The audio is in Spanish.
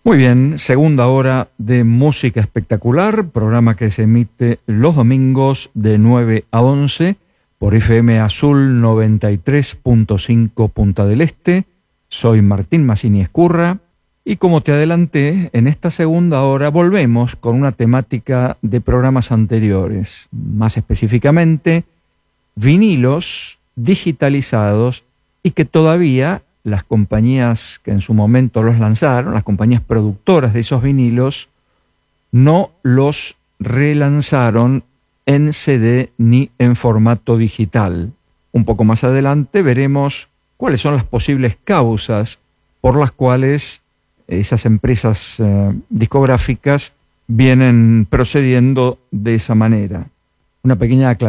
Muy bien, segunda hora de Música Espectacular, programa que se emite los domingos de 9 a 11 por FM Azul 93.5 Punta del Este. Soy Martín Massini Escurra y como te adelanté, en esta segunda hora volvemos con una temática de programas anteriores, más específicamente vinilos digitalizados y que todavía las compañías que en su momento los lanzaron, las compañías productoras de esos vinilos, no los relanzaron en CD ni en formato digital. Un poco más adelante veremos cuáles son las posibles causas por las cuales esas empresas discográficas vienen procediendo de esa manera. Una pequeña aclaración.